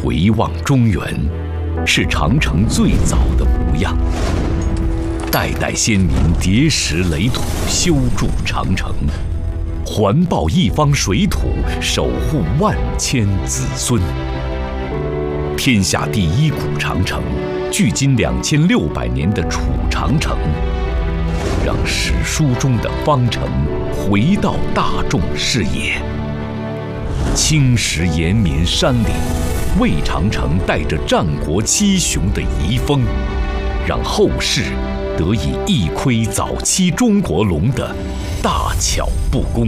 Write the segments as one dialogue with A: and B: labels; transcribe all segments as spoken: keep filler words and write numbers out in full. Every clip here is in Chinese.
A: 回望中原，是长城最早的模样。代代先民叠石垒土修筑长城，环抱一方水土，守护万千子孙。天下第一古长城，距今两千六百年的楚长城，让史书中的方城回到大众视野。青石延绵山岭，魏长城带着战国七雄的遗风，让后世得以一窥早期中国龙的大巧不工。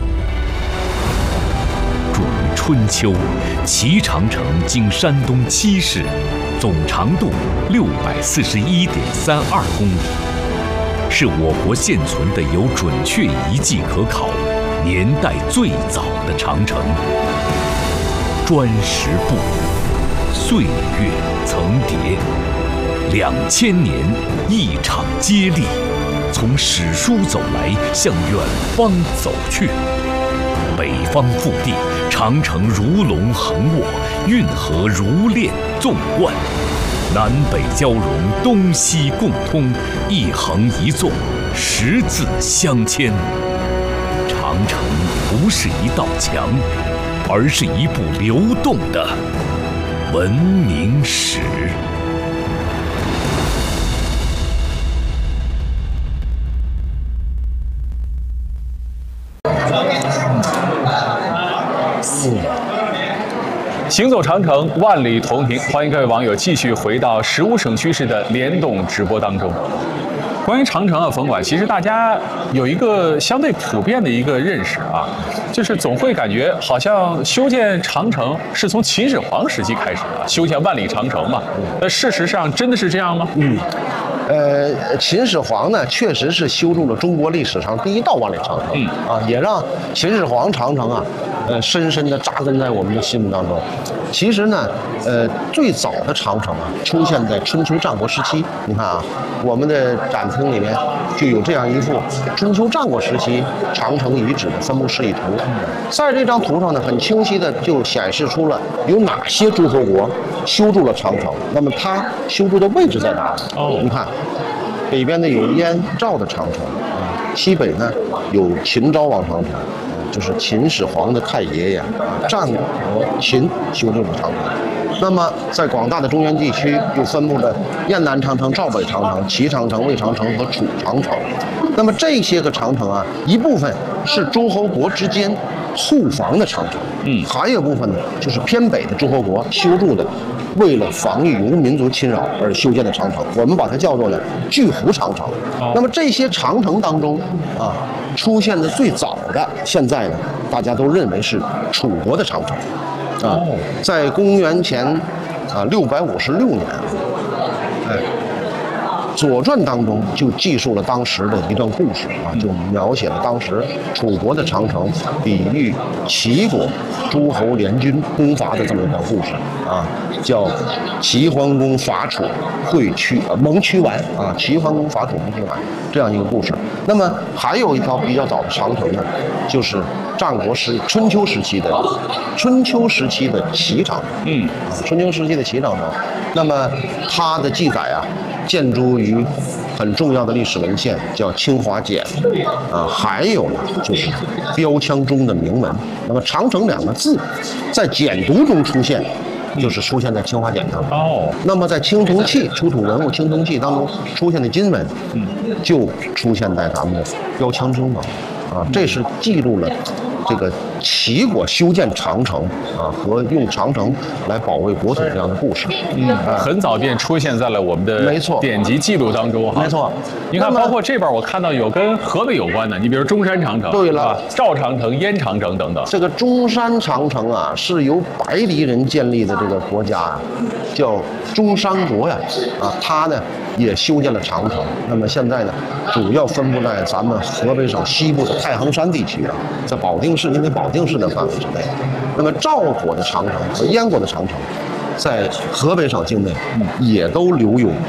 A: 著于春秋，齐长城经山东七市，总长度六百四十一点三二公里，是我国现存的有准确遗迹可考、年代最早的长城。砖石布，岁月层叠，两千年一场接力，从史书走来，向远方走去。北方腹地，长城如龙横卧，运河如链纵贯，南北交融，东西共通，一横一纵，十字相牵。长城不是一道墙，而是一部流动的文明史。
B: 行走长城，万里同行。欢迎各位网友继续回到十五省区市的联动直播当中。关于长城啊，冯管，其实大家有一个相对普遍的一个认识啊，就是总会感觉好像修建长城是从秦始皇时期开始的，修建万里长城嘛。那事实上真的是这样吗？
C: 嗯，呃，秦始皇呢，确实是修筑了中国历史上第一道万里长城，嗯啊，也让秦始皇长城啊，呃，深深地扎根在我们的心目当中。其实呢，呃，最早的长城啊，出现在春秋战国时期。你看啊，我们的展厅里面就有这样一幅春秋战国时期长城遗址的分布示意图。在这张图上呢，很清晰的就显示出了有哪些诸侯国修筑了长城。那么它修筑的位置在哪里？哦，你看，北边呢有燕赵的长城，西北呢有秦昭王长城。就是秦始皇的太爷爷战国秦修筑的长城。那么在广大的中原地区又分布了燕南长城、赵北长城、齐长城、魏长城和楚长城。那么这些个长城啊，一部分是诸侯国之间护防的长城，嗯，还有一部分呢就是偏北的诸侯国修筑的，为了防御游牧民族侵扰而修建的长城，我们把它叫做呢巨湖长城。哦、那么这些长城当中啊，出现的最早的，现在呢大家都认为是楚国的长城，啊，哦、在公元前啊六百五十六年，哎。《左传》当中就记述了当时的一段故事啊，就描写了当时楚国的长城比喻齐国诸侯联军攻伐的这么一段故事啊，叫齐桓公伐楚，会屈呃蒙屈完啊，齐桓公伐楚蒙屈完这样一个故事。那么还有一条比较早的长城呢，就是战国时春秋时期的春秋时期的齐长城，嗯，啊，春秋时期的齐长城，那么它的记载啊。建筑于很重要的历史文献，叫《清华简》啊，还有呢就是标枪中的铭文。那么“长城”两个字，在简读中出现，就是出现在《清华简》当中。哦。那么在青铜器出土文物《青铜器》当中出现的金文，嗯，就出现在咱们的标枪中了。啊，这是记录了这个齐国修建长城啊和用长城来保卫国土这样的故事，
B: 嗯，啊、很早便出现在了我们的
C: 没错
B: 典籍记录当中哈。
C: 没错，
B: 你看，包括这边我看到有跟河北有关的，你比如中山长城，
C: 对了，
B: 赵长城、燕长城等等。
C: 这个中山长城啊，是由白狄人建立的这个国家啊，叫中山国呀，啊，它呢也修建了长城。那么现在呢，主要分布在咱们河北省西部的太行山地区啊，在保定市，因为保定市的范围之内。那么赵国的长城和燕国的长城，在河北省境内也都留有